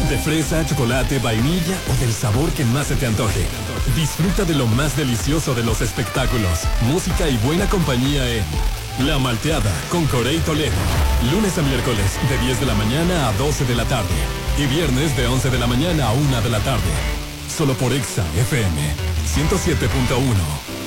De fresa, chocolate, vainilla o del sabor que más se te antoje. Disfruta de lo más delicioso de los espectáculos, música y buena compañía en La Malteada con Corey Toledo. Lunes a miércoles de 10 de la mañana a 12 de la tarde. Y viernes de 11 de la mañana a 1 de la tarde. Solo por Exa FM 107.1.